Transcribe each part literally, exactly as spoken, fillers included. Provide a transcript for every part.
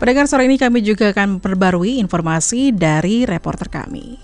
Pendengar, sore ini kami juga akan perbarui informasi dari reporter kami.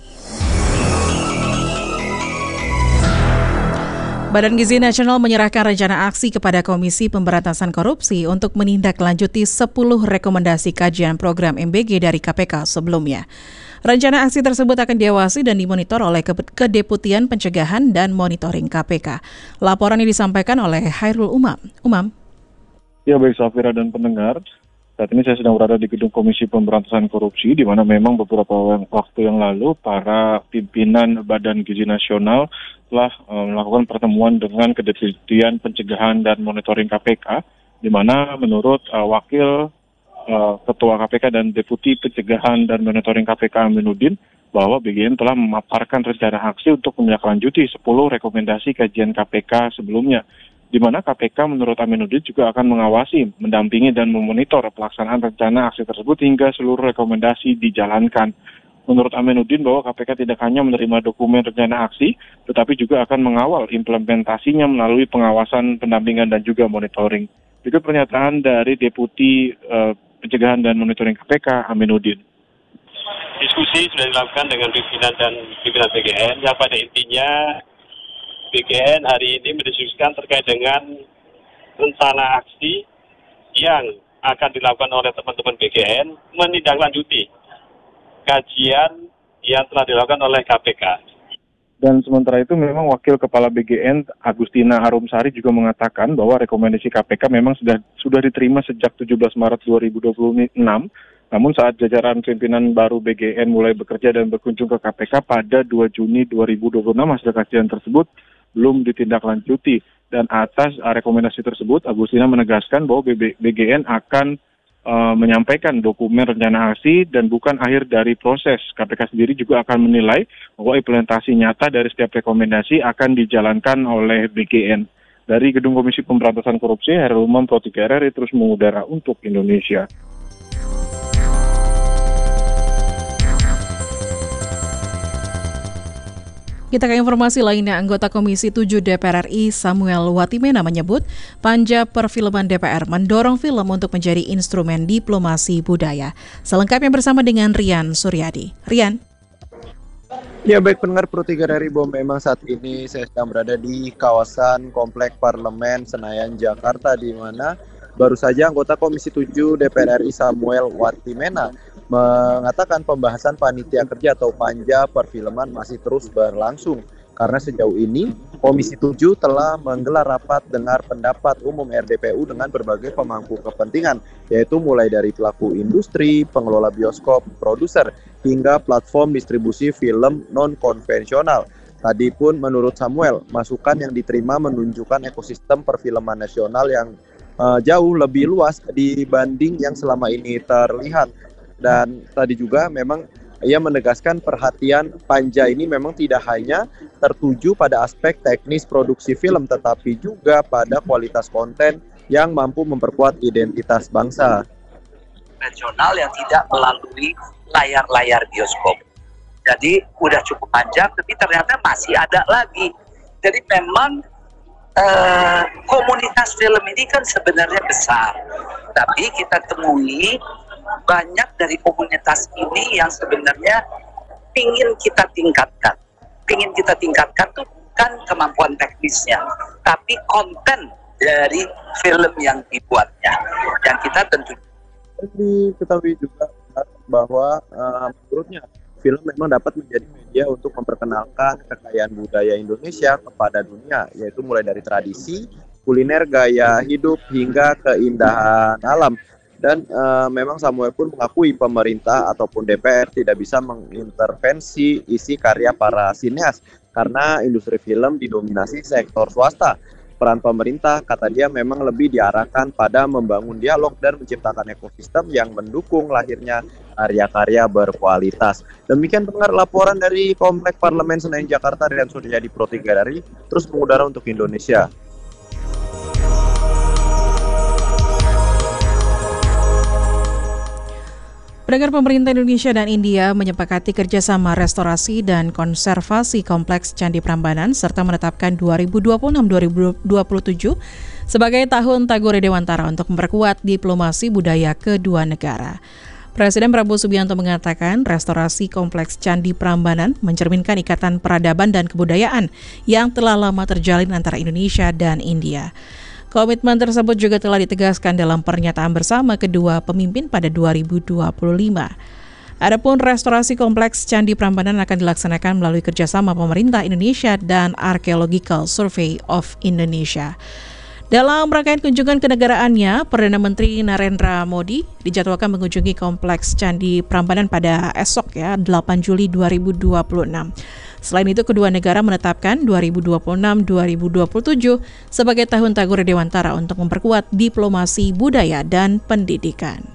Badan Gizi Nasional menyerahkan rencana aksi kepada Komisi Pemberantasan Korupsi untuk menindaklanjuti sepuluh rekomendasi kajian program M B G dari K P K sebelumnya. Rencana aksi tersebut akan diawasi dan dimonitor oleh Kedeputian Pencegahan dan Monitoring K P K. Laporan ini disampaikan oleh Hairul Umam. Umam. Ya, baik Safira dan pendengar. Saat ini saya sedang berada di gedung Komisi Pemberantasan Korupsi, di mana memang beberapa waktu yang lalu para pimpinan Badan Gizi Nasional telah uh, melakukan pertemuan dengan Kedeputian Pencegahan dan Monitoring K P K, di mana menurut uh, Wakil uh, Ketua K P K dan Deputi Pencegahan dan Monitoring K P K Aminuddin, bahwa B G N telah memaparkan rencana aksi untuk menindaklanjuti sepuluh rekomendasi kajian K P K sebelumnya, di mana K P K menurut Aminuddin juga akan mengawasi, mendampingi dan memonitor pelaksanaan rencana aksi tersebut hingga seluruh rekomendasi dijalankan. Menurut Aminuddin bahwa K P K tidak hanya menerima dokumen rencana aksi, tetapi juga akan mengawal implementasinya melalui pengawasan, pendampingan dan juga monitoring. Berikut pernyataan dari Deputi uh, Pencegahan dan Monitoring K P K Aminuddin. Diskusi sudah dilakukan dengan pimpinan dan pimpinan B G N, yang pada intinya B G N hari ini mendiskusikan terkait dengan rencana aksi yang akan dilakukan oleh teman-teman B G N menindaklanjuti kajian yang telah dilakukan oleh K P K. Dan sementara itu memang Wakil Kepala B G N Agustina Harumsari juga mengatakan bahwa rekomendasi K P K memang sudah sudah diterima sejak tujuh belas Maret dua ribu dua puluh enam. Namun saat jajaran pimpinan baru B G N mulai bekerja dan berkunjung ke K P K pada dua Juni dua ribu dua puluh enam, hasil kajian tersebut belum ditindaklanjuti. Dan atas uh, rekomendasi tersebut, Agustina menegaskan bahwa B G N akan uh, menyampaikan dokumen rencana aksi dan bukan akhir dari proses. K P K sendiri juga akan menilai bahwa implementasi nyata dari setiap rekomendasi akan dijalankan oleh B G N. Dari Gedung Komisi Pemberantasan Korupsi, Hairul Umam, Pro tiga R R I terus mengudara untuk Indonesia. Kita ke informasi lainnya. Anggota Komisi tujuh D P R R I Samuel Watimena menyebut Panja Perfilman D P R mendorong film untuk menjadi instrumen diplomasi budaya. Selengkapnya bersama dengan Rian Suryadi. Rian. Ya, baik pendengar Pro tiga R R I, bahwa memang saat ini saya sedang berada di kawasan Komplek Parlemen Senayan, Jakarta, di mana baru saja anggota Komisi tujuh D P R R I Samuel Watimena mengatakan pembahasan panitia kerja atau panja perfilman masih terus berlangsung karena sejauh ini Komisi tujuh telah menggelar rapat dengar pendapat umum R D P U dengan berbagai pemangku kepentingan, yaitu mulai dari pelaku industri, pengelola bioskop, produser, hingga platform distribusi film non-konvensional. Tadi pun menurut Samuel, masukan yang diterima menunjukkan ekosistem perfilman nasional yang uh, jauh lebih luas dibanding yang selama ini terlihat. Dan tadi juga memang ia menegaskan perhatian panja ini memang tidak hanya tertuju pada aspek teknis produksi film, tetapi juga pada kualitas konten yang mampu memperkuat identitas bangsa. Nasional yang tidak melalui layar-layar bioskop. Jadi udah cukup panjang, tapi ternyata masih ada lagi. Jadi memang eh, komunitas film ini kan sebenarnya besar, tapi kita temui banyak dari komunitas ini yang sebenarnya ingin kita tingkatkan. Ingin kita tingkatkan tuh kan kemampuan teknisnya, tapi konten dari film yang dibuatnya. Yang kita tentu diketahui juga bahwa uh, menurutnya film memang dapat menjadi media untuk memperkenalkan kekayaan budaya Indonesia kepada dunia, yaitu mulai dari tradisi, kuliner, gaya hidup, hingga keindahan alam. Dan uh, memang Samuel pun mengakui pemerintah ataupun D P R tidak bisa mengintervensi isi karya para sineas karena industri film didominasi sektor swasta. Peran pemerintah, kata dia, memang lebih diarahkan pada membangun dialog dan menciptakan ekosistem yang mendukung lahirnya karya-karya berkualitas. Demikian pendengar laporan dari Komplek Parlemen Senayan, Jakarta, Rian Suryadi, Pro tiga R R I, terus mengudara untuk Indonesia. Pendengar, pemerintah Indonesia dan India menyepakati kerjasama restorasi dan konservasi kompleks Candi Prambanan serta menetapkan dua ribu dua puluh enam sampai dua ribu dua puluh tujuh sebagai tahun Tagore Dewantara untuk memperkuat diplomasi budaya kedua negara. Presiden Prabowo Subianto mengatakan restorasi kompleks Candi Prambanan mencerminkan ikatan peradaban dan kebudayaan yang telah lama terjalin antara Indonesia dan India. Komitmen tersebut juga telah ditegaskan dalam pernyataan bersama kedua pemimpin pada dua ribu dua puluh lima. Adapun restorasi kompleks Candi Prambanan akan dilaksanakan melalui kerjasama pemerintah Indonesia dan Archaeological Survey of Indonesia. Dalam rangkaian kunjungan kenegaraannya, Perdana Menteri Narendra Modi dijadwalkan mengunjungi kompleks Candi Prambanan pada esok ya, delapan Juli dua ribu dua puluh enam. Selain itu, kedua negara menetapkan dua ribu dua puluh enam sampai dua ribu dua puluh tujuh sebagai tahun Tagore Dewantara untuk memperkuat diplomasi budaya dan pendidikan.